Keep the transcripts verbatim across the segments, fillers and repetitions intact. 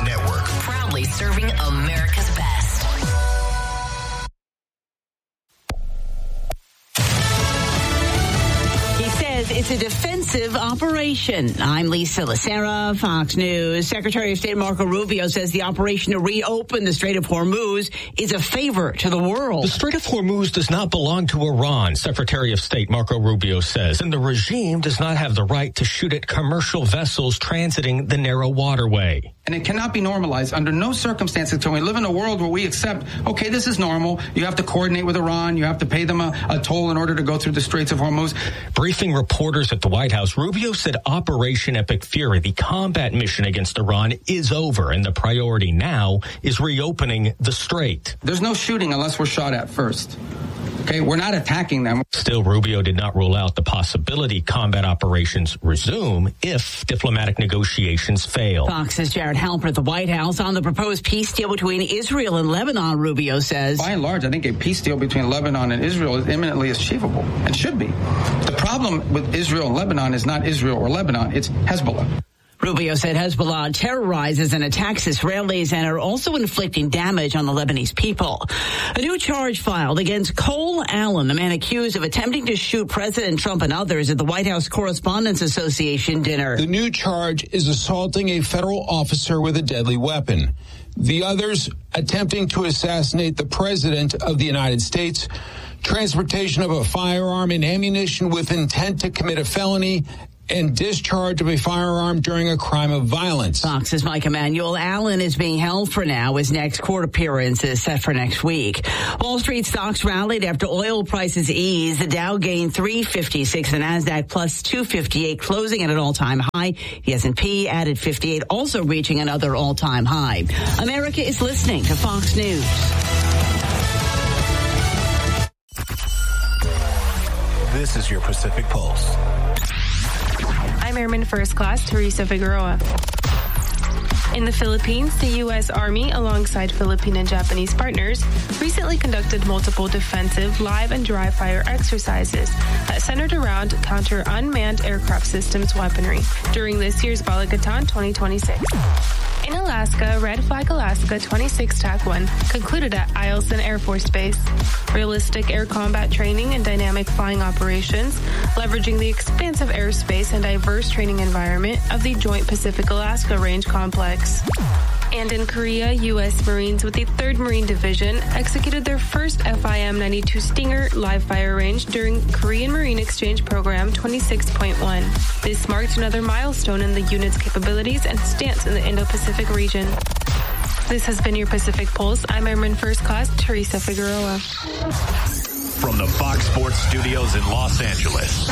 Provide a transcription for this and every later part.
News Network. Proudly serving America's best. He says it's a defensive operation. I'm Lisa Lacera, Fox News. Secretary of State Marco Rubio says the operation to reopen the Strait of Hormuz is a favor to the world. The Strait of Hormuz does not belong to Iran, Secretary of State Marco Rubio says, and the regime does not have the right to shoot at commercial vessels transiting the narrow waterway. And it cannot be normalized under no circumstances until we live in a world where we accept, okay, this is normal. You have to coordinate with Iran. You have to pay them a, a toll in order to go through the Straits of Hormuz. Briefing reporters at the White House, Rubio said Operation Epic Fury, the combat mission against Iran, is over, and the priority now is reopening the strait. There's no shooting unless we're shot at first. Okay, we're not attacking them. Still, Rubio did not rule out the possibility combat operations resume if diplomatic negotiations fail. Fox's Jared Halper at the White House on the proposed peace deal between Israel and Lebanon, Rubio says. By and large, I think a peace deal between Lebanon and Israel is imminently achievable and should be. The problem with Israel and Lebanon is not Israel or Lebanon, it's Hezbollah. Rubio said Hezbollah terrorizes and attacks Israelis and are also inflicting damage on the Lebanese people. A new charge filed against Cole Allen, the man accused of attempting to shoot President Trump and others at the White House Correspondents Association dinner. The new charge is assaulting a federal officer with a deadly weapon. The others attempting to assassinate the President of the United States, transportation of a firearm and ammunition with intent to commit a felony, and discharge of a firearm during a crime of violence. Fox's Mike Emanuel. Allen is being held for now. His next court appearance is set for next week. Wall Street stocks rallied after oil prices eased. The Dow gained three fifty-six, the Nasdaq plus two fifty-eight, closing at an all-time high. The S and P added fifty-eight, also reaching another all-time high. America is listening to Fox News. This is your Pacific Pulse. I'm Airman First Class Teresa Figueroa. In the Philippines, the U S Army, alongside Philippine and Japanese partners, recently conducted multiple defensive live and dry fire exercises that centered around counter unmanned aircraft systems weaponry during this year's Balikatan twenty twenty-six. In Alaska, Red Flag Alaska twenty-six T A C one concluded at Eielson Air Force Base. Realistic air combat training and dynamic flying operations, leveraging the expansive airspace and diverse training environment of the Joint Pacific-Alaska Range Complex. And in Korea, U S Marines with the third Marine Division executed their first F I M ninety-two Stinger live fire range during Korean Marine Exchange Program twenty-six point one. This marked another milestone in the unit's capabilities and stance in the Indo-Pacific region. This has been your Pacific Pulse. I'm Airman First Class Teresa Figueroa. From the Fox Sports Studios in Los Angeles,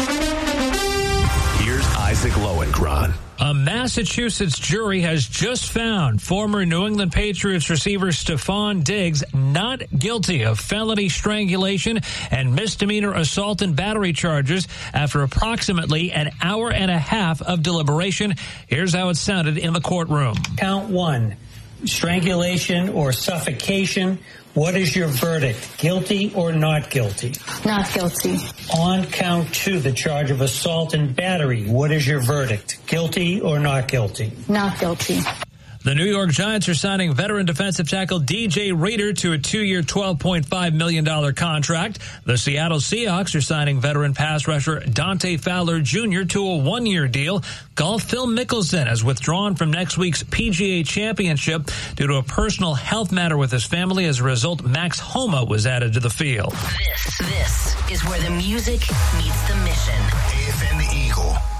here's Isaac Lowenkron. A Massachusetts jury has just found former New England Patriots receiver Stephon Diggs not guilty of felony strangulation and misdemeanor assault and battery charges after approximately an hour and a half of deliberation. Here's how it sounded in the courtroom. Count one, strangulation or suffocation. What is your verdict? Guilty or not guilty? Not guilty. On count two, the charge of assault and battery. What is your verdict? Guilty or not guilty? Not guilty. The New York Giants are signing veteran defensive tackle D J Reader to a two-year, twelve point five million dollars contract. The Seattle Seahawks are signing veteran pass rusher Dante Fowler Junior to a one-year deal. Golf Phil Mickelson has withdrawn from next week's P G A Championship due to a personal health matter with his family. As a result, Max Homa was added to the field. This, this is where the music meets the mission. A F N The Eagle.